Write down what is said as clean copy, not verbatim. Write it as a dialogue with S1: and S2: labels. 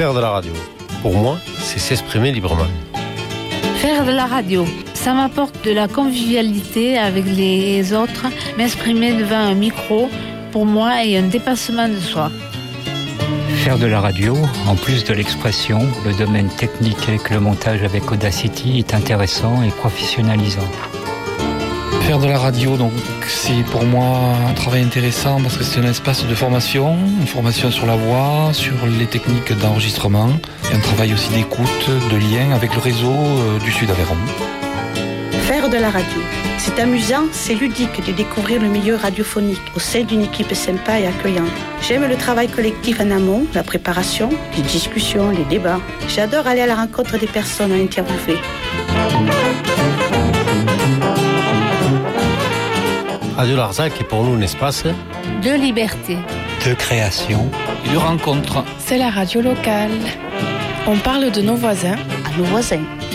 S1: Faire de la radio, pour moi, c'est s'exprimer librement.
S2: Faire de la radio, ça m'apporte de la convivialité avec les autres, m'exprimer devant un micro, pour moi, est un dépassement de soi.
S3: Faire de la radio, en plus de l'expression, le domaine technique avec le montage avec Audacity est intéressant et professionnalisant.
S4: Faire de la radio, donc, c'est pour moi un travail intéressant parce que c'est un espace de formation, une formation sur la voix, sur les techniques d'enregistrement et un travail aussi d'écoute, de lien avec le réseau du Sud-Aveyron.
S5: Faire de la radio, c'est amusant, c'est ludique de découvrir le milieu radiophonique au sein d'une équipe sympa et accueillante. J'aime le travail collectif en amont, la préparation, les discussions, les débats. J'adore aller à la rencontre des personnes à interviewer.
S1: Radio Larzac est pour nous un espace
S2: De liberté.
S3: De création.
S4: Et de rencontre.
S6: C'est la radio locale. On parle de nos voisins
S5: À nos voisins.